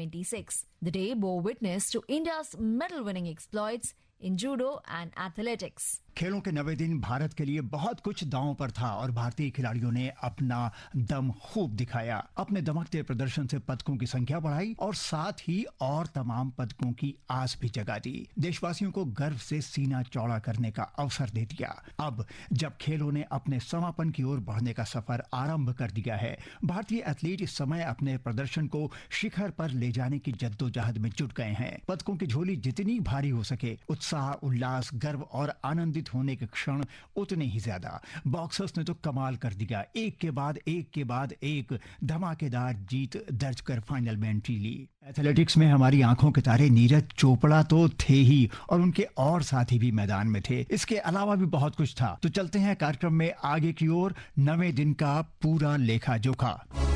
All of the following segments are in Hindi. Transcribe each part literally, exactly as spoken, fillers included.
twenty-six, the day bore witness to India's medal-winning exploits in judo and athletics. खेलों के नवे दिन भारत के लिए बहुत कुछ दांव पर था और भारतीय खिलाड़ियों ने अपना दम खूब दिखाया। अपने दमकते प्रदर्शन से पदकों की संख्या बढ़ाई और साथ ही और तमाम पदकों की आस भी जगा दी। देशवासियों को गर्व से सीना चौड़ा करने का अवसर दे दिया। अब जब खेलों ने अपने समापन की ओर बढ़ने का सफर आरंभ कर दिया है, भारतीय एथलीट इस समय अपने प्रदर्शन को शिखर पर ले जाने की जद्दोजहद में जुट गए हैं। पदकों की झोली जितनी भारी हो सके, उत्साह, उल्लास, गर्व और आनंदित होने के क्षण उतने ही ज्यादा। बॉक्सर्स ने तो कमाल कर दिया, एक के बाद एक के बाद एक धमाकेदार जीत दर्ज कर फाइनल में एंट्री ली। एथलेटिक्स में हमारी आंखों के तारे नीरज चोपड़ा तो थे ही और उनके और साथी भी मैदान में थे। इसके अलावा भी बहुत कुछ था। तो चलते हैं कार्यक्रम में आगे की ओर, नवे दिन का पूरा लेखा जोखा।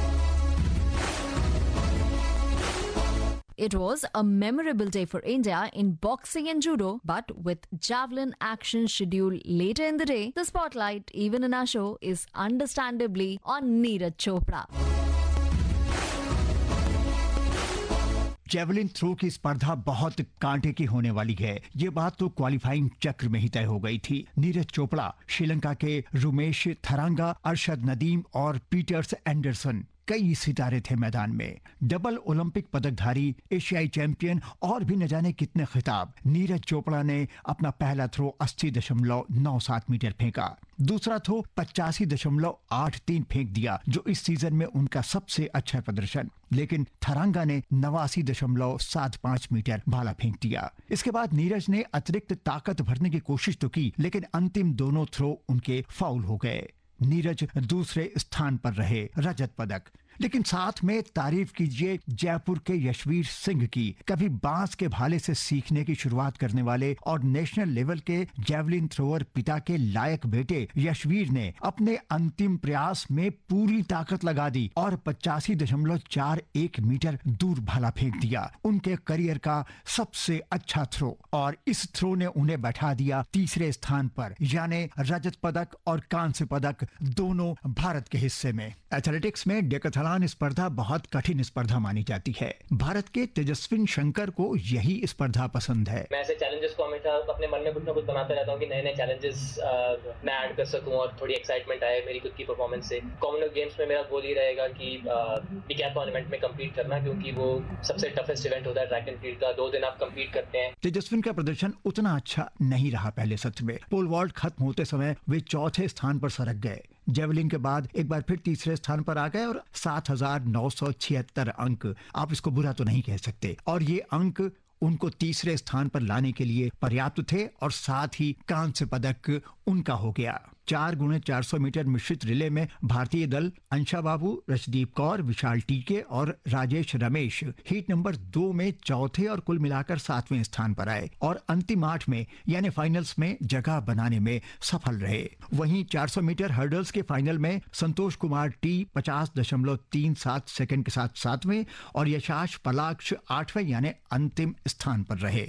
It was a memorable day for India in boxing and judo, but with javelin action scheduled later in the day, the spotlight, even in our show, is understandably on Neeraj Chopra. Javelin throw की स्पर्धा बहुत कांटे की होने वाली है, ये बात तो क्वालिफाइंग चक्र में ही तय हो गई थी। नीरज चोपड़ा, श्रीलंका के रुमेश थरांगा, अरशद नदीम और पीटर्स एंडरसन, कई सितारे थे मैदान में। डबल ओलंपिक पदकधारी, एशियाई चैंपियन और भी न जाने कितने खिताब। नीरज चोपड़ा ने अपना पहला थ्रो अस्सी दशमलव नौ सात मीटर फेंका, दूसरा थ्रो पचासी दशमलव आठ तीन फेंक दिया, जो इस सीजन में उनका सबसे अच्छा प्रदर्शन। लेकिन थरांगा ने नवासी दशमलव सात पांच मीटर भाला फेंक दिया। इसके बाद नीरज ने अतिरिक्त ताकत भरने की कोशिश तो की, लेकिन अंतिम दोनों थ्रो उनके फाउल हो गए। नीरज दूसरे स्थान पर रहे, रजत पदक। लेकिन साथ में तारीफ कीजिए जयपुर के यशवीर सिंह की। कभी बांस के भाले से सीखने की शुरुआत करने वाले और नेशनल लेवल के जेवलिन थ्रोअर पिता के लायक बेटे यशवीर ने अपने अंतिम प्रयास में पूरी ताकत लगा दी और पचासी दशमलव चार एक मीटर दूर भाला फेंक दिया, उनके करियर का सबसे अच्छा थ्रो। और इस थ्रो ने उन्हें बैठा दिया तीसरे स्थान पर, यानी रजत पदक और कांस्य पदक दोनों भारत के हिस्से में। एथलेटिक्स में डेकाथलॉन स्पर्धा बहुत कठिन स्पर्धा मानी जाती है। भारत के तेजस्विन शंकर को यही स्पर्धा पसंद है। मैं ऐसे चैलेंजेस को हमेशा अपने मन में कुछ ना कुछ बनाता रहता हूँ कि नए नए चैलेंजेस मैं ऐड कर सकूं और थोड़ी एक्साइटमेंट आए मेरी खुद की परफॉर्मेंस से। कॉमनवेल्थ गेम्स में मेरा गोल ही रहेगा कि डिकैथलॉन इवेंट में कम्पीट करना, क्योंकि वो सबसे टफेस्ट इवेंट होता है ट्रैक एंड फील्ड का। दो दिन आप कम्पीट करते हैं। तेजस्विन का प्रदर्शन उतना अच्छा नहीं रहा पहले सत्र में। पोल वॉल्ट खत्म होते समय वे चौथे स्थान पर सरक गए। जेवलिन के बाद एक बार फिर तीसरे स्थान पर आ गए और सात हजार नौ सौ छिहत्तर अंक, आप इसको बुरा तो नहीं कह सकते। और ये अंक उनको तीसरे स्थान पर लाने के लिए पर्याप्त थे और साथ ही कांस्य पदक उनका हो गया। चार गुणे चार सौ मीटर मिश्रित रिले में भारतीय दल अंशा बाबू, रशदीप कौर, विशाल टीके और राजेश रमेश हीट नंबर दो में चौथे और कुल मिलाकर सातवें स्थान पर आए और अंतिम आठ में यानी फाइनल्स में जगह बनाने में सफल रहे। वहीं चार सौ मीटर हर्डल्स के फाइनल में संतोष कुमार टी पचास दशमलव तीन सात सेकंड के साथ सातवें और यशाश पलाक्ष आठवें यानी अंतिम स्थान पर रहे।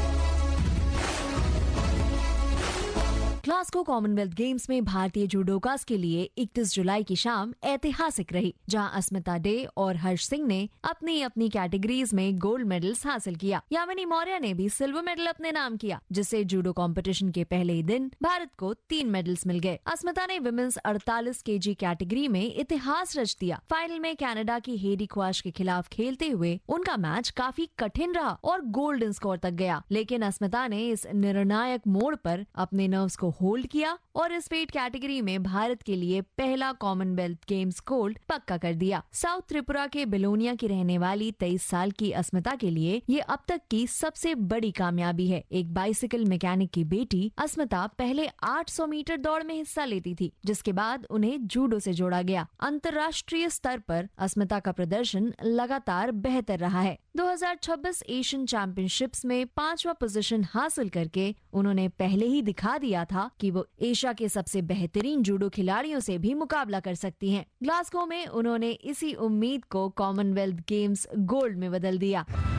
ग्लासगो कॉमनवेल्थ गेम्स में भारतीय जूडोकास के लिए इकतीस जुलाई की शाम ऐतिहासिक रही, जहां अस्मिता डे और हर्ष सिंह ने अपनी अपनी कैटेगरीज में गोल्ड मेडल्स हासिल किया। यामिनी मौर्य ने भी सिल्वर मेडल अपने नाम किया, जिससे जूडो कंपटीशन के पहले ही दिन भारत को तीन मेडल्स मिल गए। अस्मिता ने विमेंस अड़तालीस केजी कैटेगरी में इतिहास रच दिया। फाइनल में कनाडा की हेडी क्वाश के खिलाफ खेलते हुए उनका मैच काफी कठिन रहा और गोल्डन स्कोर तक गया, लेकिन अस्मिता ने इस निर्णायक मोड़ पर अपने नर्व्स को होल्ड किया और इस वेट कैटेगरी में भारत के लिए पहला कॉमनवेल्थ गेम्स गोल्ड पक्का कर दिया। साउथ त्रिपुरा के बिलोनिया की रहने वाली तेईस साल की अस्मिता के लिए ये अब तक की सबसे बड़ी कामयाबी है। एक बाइसिकल मैकेनिक की बेटी अस्मिता पहले आठ सौ मीटर दौड़ में हिस्सा लेती थी, जिसके बाद उन्हें जूडो से जोड़ा गया। अंतर्राष्ट्रीय स्तर पर अस्मिता का प्रदर्शन लगातार बेहतर रहा है। दो हज़ार छब्बीस एशियन चैंपियनशिप्स में पांचवा पोजीशन हासिल करके उन्होंने पहले ही दिखा दिया था कि वो एशिया के सबसे बेहतरीन जूडो खिलाड़ियों से भी मुकाबला कर सकती हैं। ग्लासगो में उन्होंने इसी उम्मीद को कॉमनवेल्थ गेम्स गोल्ड में बदल दिया।